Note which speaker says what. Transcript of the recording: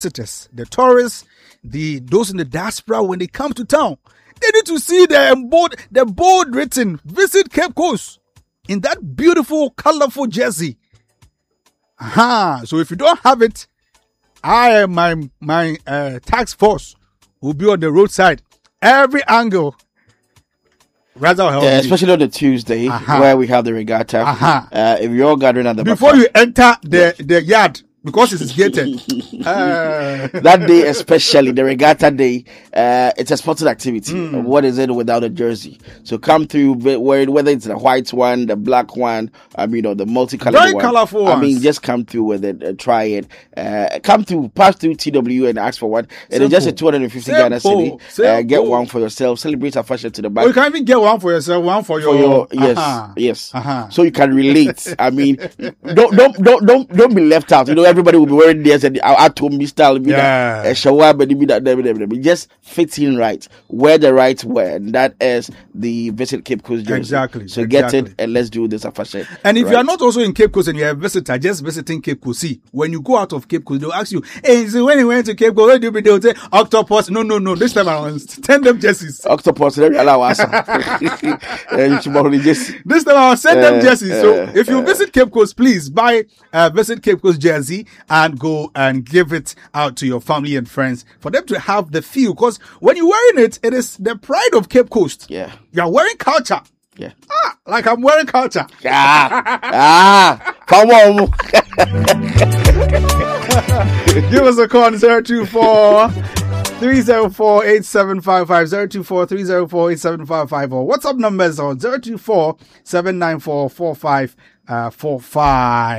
Speaker 1: visitors, the tourists, those in the diaspora, when they come to town, they need to see the bold written "Visit Cape Coast" in that beautiful, colorful jersey. So if you don't have it, my task force will be on the roadside, every angle.
Speaker 2: Especially on the Tuesday where we have the regatta. If you're all gathering at the
Speaker 1: before you enter the yard, because it is gated.
Speaker 2: That day, especially the regatta day, it's a sporting activity. What is it without a jersey? So come through, whether it's the white one, the black one, the multicolored
Speaker 1: very
Speaker 2: one.
Speaker 1: Colorful ones.
Speaker 2: Just come through with it, try it. Come through, pass through TW and ask for one. It is just a 250 Ghana cedi. Get one for yourself. Celebrate a fashion to the back.
Speaker 1: Or you can even get one for yourself, one for your
Speaker 2: yes. So you can relate. Don't be left out. Everybody will be wearing this and at home style. Just fit in right. Wear the right wear. And that is the Visit Cape Coast jersey.
Speaker 1: Exactly.
Speaker 2: So get it and let's do this fashion.
Speaker 1: And if you are not also in Cape Coast and you're a visitor, just visiting Cape Coast, see, when you go out of Cape Coast, they'll ask you, hey, so when you went to Cape Coast, what did you do? They'll say, Octopus. No. This time around, send them jerseys.
Speaker 2: Octopus, let me allow us.
Speaker 1: This time around, send them jerseys. So if you visit Cape Coast, please buy Visit Cape Coast jersey and go and give it out to your family and friends for them to have the feel. Because when you're wearing it, it is the pride of Cape Coast.
Speaker 2: Yeah.
Speaker 1: You're wearing culture.
Speaker 2: Yeah.
Speaker 1: Like I'm wearing culture.
Speaker 2: Come on.
Speaker 1: Give us a call on 024 304 8755 024 304 8755 or WhatsApp numbers on 024 794 4545.